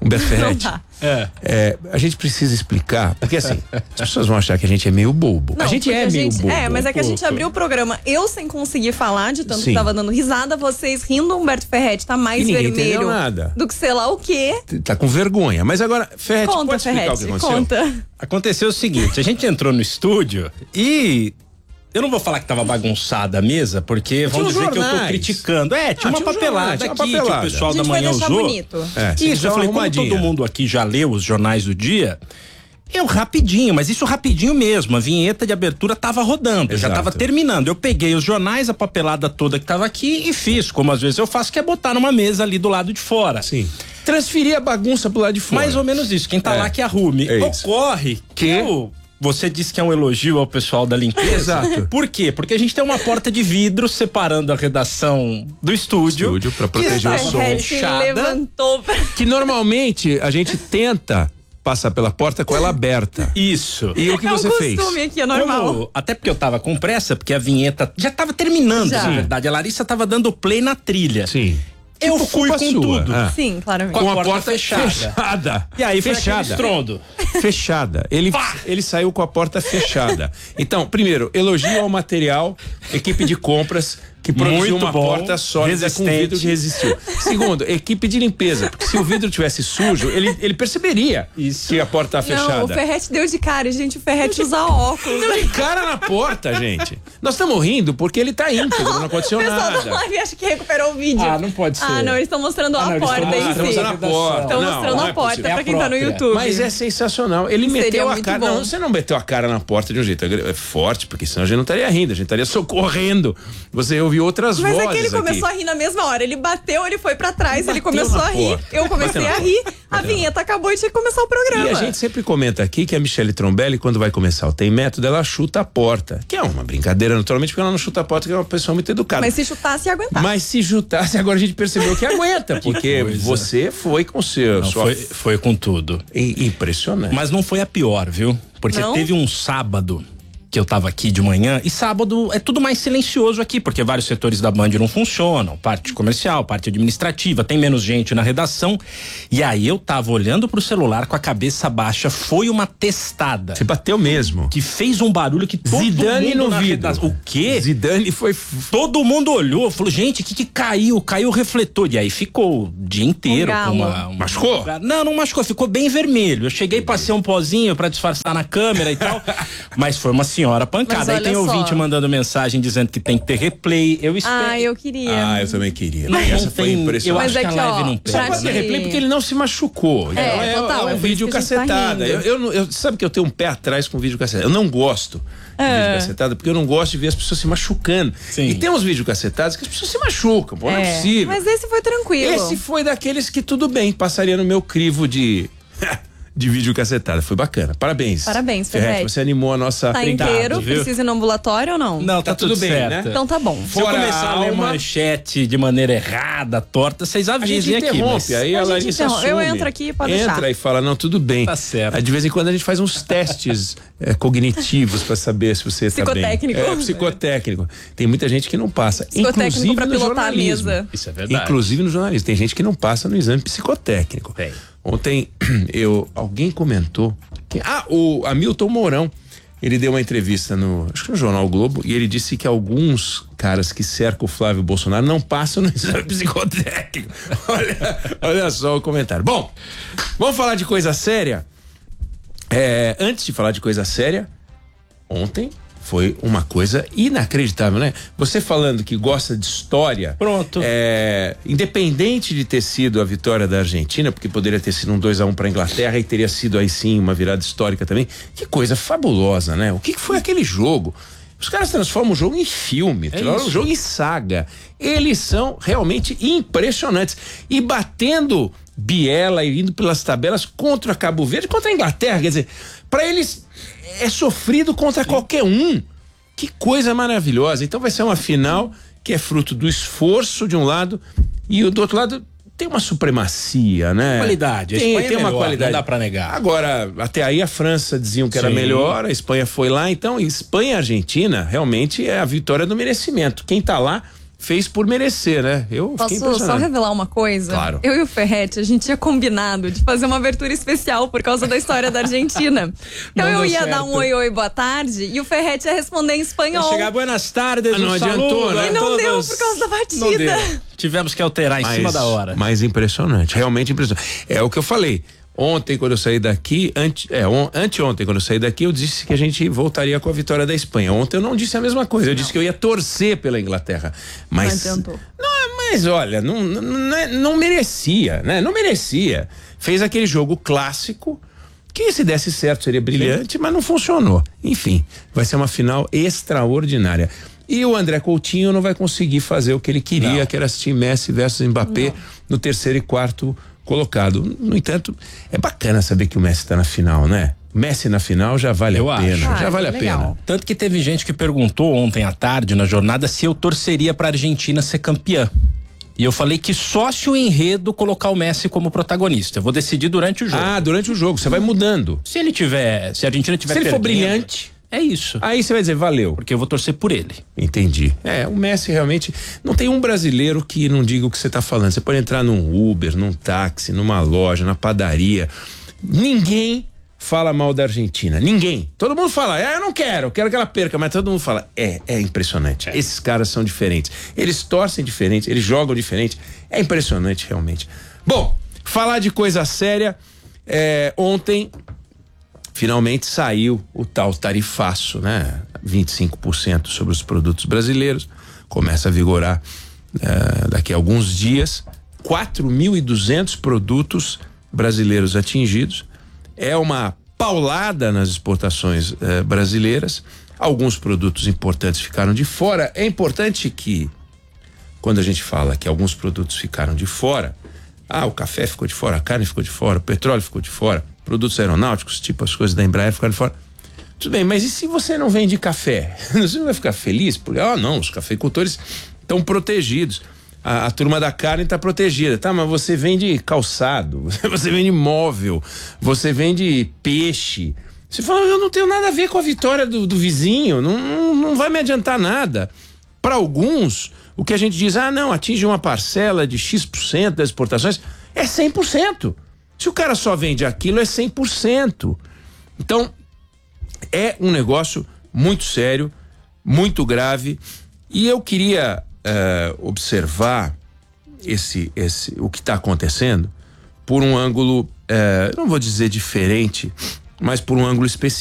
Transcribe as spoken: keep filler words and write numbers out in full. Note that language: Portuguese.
Humberto Ferretti. É. É, a gente precisa explicar, porque assim, as pessoas vão achar que a gente é meio bobo. Não, a gente é a meio gente, bobo. É, mas é que a gente pouco. abriu o programa, eu sem conseguir falar de tanto Sim. que tava dando risada, vocês rindo, o Humberto Ferretti tá mais E ninguém vermelho entendeu nada. do que sei lá o quê. Tá com vergonha. Mas agora, Ferretti, Conta, pode explicar Ferretti, o que aconteceu? conta. Aconteceu o seguinte, a gente entrou no estúdio e eu não vou falar que tava bagunçada a mesa, porque vão Tinha dizer uns que eu tô jornais. criticando. É, tinha Ah, uma tinha uns papelada jornais, tinha aqui uma papelada. que o pessoal A gente da vai manhã deixar usou. bonito. É, Isso, eu falei, como arrumadinha. todo mundo aqui já leu os jornais do dia, eu rapidinho, mas isso rapidinho mesmo, a vinheta de abertura tava rodando, eu já Exato. tava terminando. Eu peguei os jornais, a papelada toda que tava aqui e fiz, como às vezes eu faço, que é botar numa mesa ali do lado de fora. Sim. Transferir a bagunça pro lado de fora. Mais ou menos isso, quem tá É. lá que arrume. É isso. Ocorre que eu, você disse que é um elogio ao pessoal da limpeza. Exato. Por quê? Porque a gente tem uma porta de vidro separando a redação do estúdio. Estúdio, pra proteger que o som. Ferretti fechada. levantou pra... Que normalmente a gente tenta passar pela porta com ela aberta. Isso. E o que é você um fez? costume aqui, é normal. Como- até porque eu tava com pressa, porque a vinheta já tava terminando, Já. na verdade. A Larissa tava dando play na trilha. Sim. Eu Tipo, fui culpa com sua. tudo. Ah. Sim, claramente. Com a Com a porta porta fechada. fechada. E aí foi fechada. aquele estrondo. Fechada. Ele, ele saiu com a porta fechada. Então, primeiro, elogio ao material, equipe de compras, que produziu Muito uma bom, porta sólida com resistente. vidro que resistiu. Segundo, equipe de limpeza, porque se o vidro tivesse sujo, ele, ele perceberia Isso. que a porta tá Não, fechada. o Ferretti deu de cara, gente, o Ferretti usa óculos. Deu de cara na porta, gente. Nós estamos rindo porque ele tá íntegro, não aconteceu O pessoal da nada. live acha que recuperou o vídeo. Ah, não pode ser. Ah, não, eles estão mostrando Ah, não, a eles porta estão em mostrando si. mostrando a porta. Estão Não, mostrando não a é porta possível. pra É a quem tá no própria. YouTube. Mas é sensacional. Ele Seria meteu a muito cara. bom. Não, você não meteu a cara na porta de um jeito é forte, porque senão a gente não estaria rindo, a gente estaria socorrendo. Você ouviu outras Mas vozes é que ele aqui. começou a rir na mesma hora. Ele bateu, ele foi pra trás, ele Bateu começou na a rir. porta. Eu comecei Bateu na a rir. porta. A Bateu na vinheta acabou e tinha que começar o programa. E a gente sempre comenta aqui que a Michele Trombelli, quando vai começar o Tem Método, ela chuta a porta. Que é uma brincadeira, naturalmente, porque ela não chuta a porta, que é uma pessoa muito educada. Mas se chutasse, ia aguentar. Mas se chutasse, agora a gente percebeu que aguenta, porque coisa. você foi com o seu. Não, sua... foi, foi com tudo. I- Impressionante. Mas não foi a pior, viu? Porque Não? teve um sábado que eu tava aqui de manhã, e sábado é tudo mais silencioso aqui, porque vários setores da Band não funcionam, parte comercial, parte administrativa, tem menos gente na redação, e aí eu tava olhando pro celular com a cabeça baixa, foi uma testada. Você bateu mesmo. Que fez um barulho que todo Zidane mundo no na vidro. redação- O quê? Zidane foi. Todo mundo olhou, falou, gente, o que que caiu? Caiu o refletor. E aí ficou o dia inteiro Um com galo. uma, uma... Machucou? Não, não machucou, ficou bem vermelho. Eu cheguei, passei um pozinho pra disfarçar na câmera e tal, mas foi uma senhora pancada. Mas Aí olha tem só. ouvinte mandando mensagem dizendo que tem que ter replay. Eu espero. Ah, eu queria. Ah, eu também queria. Não, Essa não foi tem- impressionante. eu Mas acho é que a que, live ó, não pra pega. Pode ter replay porque ele não se machucou. É, total, é é um por isso vídeo que a gente tá cacetada. rindo. eu, eu, não- eu- sabe que eu tenho um pé atrás com vídeo cacetada. Eu não gosto de vídeo cacetada porque eu não gosto de ver as pessoas se machucando. Sim. E tem uns vídeos cacetados que as pessoas se machucam. Pô, não é É, possível. mas esse foi tranquilo. Esse foi daqueles que tudo bem, passaria no meu crivo de. De vídeo cacetada. Foi bacana. Parabéns. Parabéns, Ferretti. Ferretti. Você animou a nossa. Tá Obrigado, inteiro, viu? precisa ir no ambulatório ou não? Não, tá, Tá tudo tudo bem, certo. né? Então tá bom. Se eu Fora começar a a ler alma- manchete de maneira errada, torta, vocês A gente avisem aqui. interrompe, Mas... aí a, A gente Larissa interrompe. Eu assume. entro aqui, pode Entra deixar. e fala, não, tudo bem. Tá certo. Aí, de vez em quando a gente faz uns testes é, cognitivos pra saber se você tá bem. Psicotécnico. É, psicotécnico. Tem muita gente que não passa. Psicotécnico Inclusive pra no pilotar a jornalismo. mesa. Isso é verdade. Inclusive no jornalismo. Tem gente que não passa no exame psicotécnico. Tem. Ontem, eu, alguém comentou. Que, ah, o Hamilton Mourão. Ele deu uma entrevista no, acho que no Jornal o Globo, e ele disse que alguns caras que cercam o Flávio Bolsonaro não passam no exame psicotécnico. Olha, olha só o comentário. Bom, vamos falar de coisa séria. É, antes de falar de coisa séria, ontem foi uma coisa inacreditável, né? Você falando que gosta de história. Pronto. É, independente de ter sido a vitória da Argentina, porque poderia ter sido um dois a um para a Inglaterra e teria sido aí sim uma virada histórica também. Que coisa fabulosa, né? O que, que foi aquele jogo? Os caras transformam o jogo em filme, transformam o jogo em saga. Eles são realmente impressionantes. E batendo biela e indo pelas tabelas contra Cabo Verde, contra a Inglaterra, quer dizer, para eles é sofrido contra qualquer um. Que coisa maravilhosa. Então vai ser uma final que é fruto do esforço de um lado e o do outro lado tem uma supremacia, né? Qualidade. A Tem, Espanha tem é uma melhor, qualidade. não dá pra negar. Agora, até aí a França diziam que era Sim. melhor, a Espanha foi lá, então Espanha e Argentina realmente é a vitória do merecimento. Quem tá lá fez por merecer, né? Eu Posso fiquei só revelar uma coisa? Claro. Eu e o Ferretti, a gente tinha combinado de fazer uma abertura especial por causa da história da Argentina. Então Não eu deu ia certo. dar um oi, oi, boa tarde e o Ferretti ia responder em espanhol. Chegar buenas tardes, Ah, não um adiantou, saludo né? a E não todos. deu por causa da batida. Não deu. Tivemos que alterar em Mas- cima da hora. Mas impressionante, realmente impressionante. É o que eu falei. Ontem, quando eu saí daqui, ante, é, on, anteontem, quando eu saí daqui, eu disse que a gente voltaria com a vitória da Espanha. Ontem eu não disse a mesma coisa, eu disse que eu ia torcer pela Inglaterra. Mas. Não adiantou. Não, mas olha, não, não, não, não merecia, né? Não merecia. Fez aquele jogo clássico, que se desse certo seria brilhante, Sim. mas não funcionou. Enfim, vai ser uma final extraordinária. E o André Coutinho não vai conseguir fazer o que ele queria, Não. que era assistir Messi versus Mbappé Não. no terceiro e quarto colocado. No entanto, é bacana saber que o Messi está na final, né? Messi na final já vale Eu a pena, acho. já Ah, vale a legal. pena. Tanto que teve gente que perguntou ontem à tarde, na jornada, se eu torceria pra Argentina ser campeã. E eu falei que só se o enredo colocar o Messi como protagonista. Eu vou decidir durante o jogo. Ah, durante o jogo, você vai mudando. Se ele tiver, se a Argentina tiver Se ele for perdendo, brilhante, é isso. aí você vai dizer, valeu. Porque eu vou torcer por ele. Entendi. É, o Messi realmente não tem um brasileiro que não diga o que você está falando. Você pode entrar num Uber, num táxi, numa loja, na padaria. Ninguém fala mal da Argentina. Ninguém. Todo mundo fala, é, eu não quero, eu quero que ela perca, mas todo mundo fala, é, é impressionante. Esses caras são diferentes. Eles torcem diferente, eles jogam diferente. É impressionante, realmente. Bom, falar de coisa séria, é, ontem finalmente saiu o tal tarifaço, né? vinte e cinco por cento sobre os produtos brasileiros. Começa a vigorar uh, daqui a alguns dias. quatro mil e duzentos produtos brasileiros atingidos. É uma paulada nas exportações uh, brasileiras. Alguns produtos importantes ficaram de fora. É importante que, quando a gente fala que alguns produtos ficaram de fora, ah, o café ficou de fora, a carne ficou de fora, o petróleo ficou de fora, produtos aeronáuticos, tipo as coisas da Embraer ficaram de fora. Tudo bem, mas e se você não vende café? Você não vai ficar feliz? Porque, ah, não, os cafeicultores estão protegidos. A, a turma da carne está protegida. Tá, mas você vende calçado, você vende móvel, você vende peixe. Você fala, eu não tenho nada a ver com a vitória do, do vizinho, não, não, não vai me adiantar nada. Para alguns, o que a gente diz, ah, não, atinge uma parcela de X por cento das exportações, é cem por cento. Se o cara só vende aquilo, é cem por cento. Então, é um negócio muito sério, muito grave, e eu queria uh, observar esse, esse, o que está acontecendo por um ângulo, uh, não vou dizer diferente, mas por um ângulo específico.